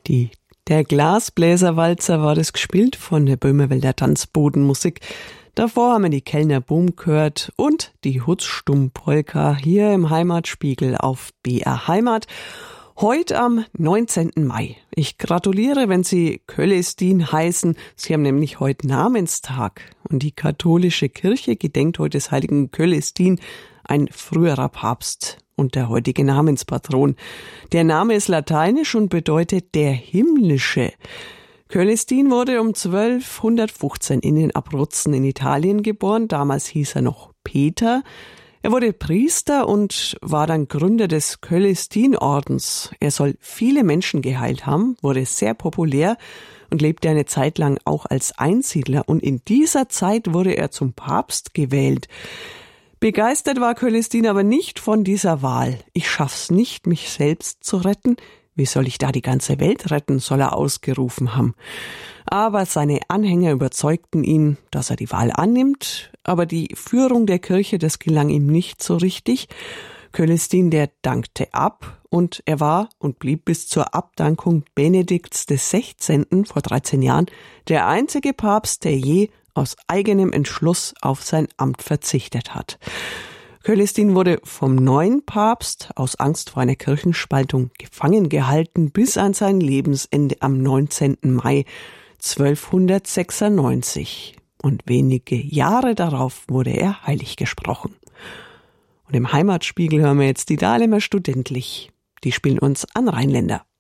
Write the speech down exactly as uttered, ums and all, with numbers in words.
Die Der Glasbläserwalzer war das gespielt von der Böhmerwälder Tanzbodenmusik. Davor haben wir die Kellner Boom gehört und die Hutzstumm-Polka hier im Heimatspiegel auf B R Heimat. Heute am neunzehnten Mai. Ich gratuliere, wenn Sie Köllestin heißen. Sie haben nämlich heute Namenstag. Und die katholische Kirche gedenkt heute des heiligen Köllestin, ein früherer Papst und der heutige Namenspatron. Der Name ist lateinisch und bedeutet der Himmlische. Köllestin wurde um zwölfhundertfünfzehn in den Abruzzen in Italien geboren. Damals hieß er noch Peter. Er wurde Priester und war dann Gründer des Köllestin-Ordens. Er soll viele Menschen geheilt haben, wurde sehr populär und lebte eine Zeit lang auch als Einsiedler. Und in dieser Zeit wurde er zum Papst gewählt. Begeistert war Köllestin aber nicht von dieser Wahl. Ich schaff's nicht, mich selbst zu retten. Wie soll ich da die ganze Welt retten, soll er ausgerufen haben. Aber seine Anhänger überzeugten ihn, dass er die Wahl annimmt. Aber die Führung der Kirche, das gelang ihm nicht so richtig. Köllestin, der dankte ab und er war und blieb bis zur Abdankung Benedikts des Sechzehnten vor dreizehn Jahren der einzige Papst, der je aus eigenem Entschluss auf sein Amt verzichtet hat. Köllestin wurde vom neuen Papst aus Angst vor einer Kirchenspaltung gefangen gehalten bis an sein Lebensende am neunzehnten Mai zwölfhundertsechsundneunzig. Und wenige Jahre darauf wurde er heilig gesprochen. Und im Heimatspiegel hören wir jetzt die Dahlemer Studentlich. Die spielen uns an Rheinländer.